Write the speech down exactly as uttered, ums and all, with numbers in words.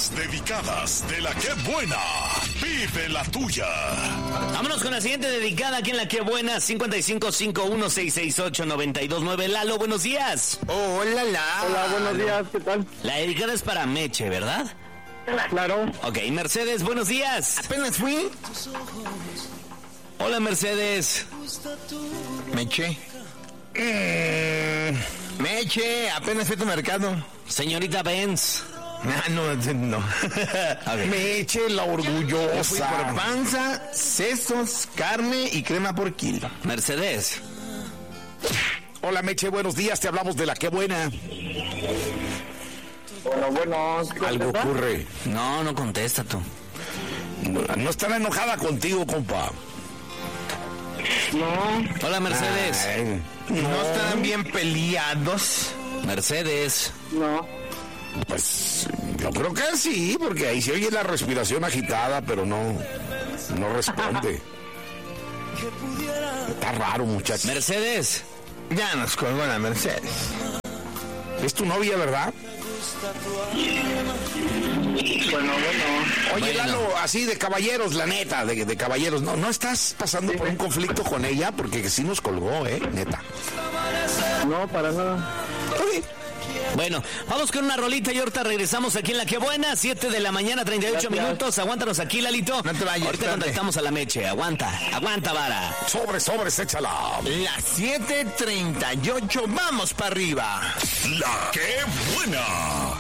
Las dedicadas de la que buena. Vive la tuya. Vámonos con la siguiente dedicada aquí en la que buena. cincuenta y cinco cincuenta y uno sesenta y ocho noventa y dos nueve. Lalo, buenos días. Hola, la. Hola, buenos días, ¿qué tal? La dedicada es para Meche, ¿verdad? Claro. Ok, Mercedes, buenos días. Apenas fui. Hola, Mercedes. Me eché. Mm, me eché, apenas fui a tu mercado. Señorita Benz. Ah, no, no. Okay. Me eché la Fui orgullosa. por Por panza, sesos, carne y crema por kilo. Mercedes. Hola Meche, buenos días, te hablamos de la que buena. Bueno, bueno. Algo ocurre. No, no contesta tú. No, no estará enojada contigo, compa. No, Hola, Mercedes. Ay, ¿No estarán bien peleados? Mercedes. no. pues yo creo que sí, porque ahí se oye la respiración agitada, pero no, no responde. Está raro, muchacho. Mercedes. Ya nos colgó la Mercedes. Es tu novia, ¿verdad? Bueno, bueno. Oye, Bueno. Lalo, así de caballeros, la neta, de, de caballeros, ¿no no estás pasando por un conflicto con ella? Porque sí nos colgó, ¿eh? Neta. No, para nada. Ok. Bueno, vamos con una rolita y ahorita regresamos aquí en La Que Buena, siete de la mañana, treinta y ocho Gracias. minutos. Aguántanos aquí, Lalito. No te vayas, Ahorita espérate. contactamos a la Meche. Aguanta, aguanta, vara. Sobres, sobres, échala. Las siete treinta y ocho, vamos para arriba. La que buena.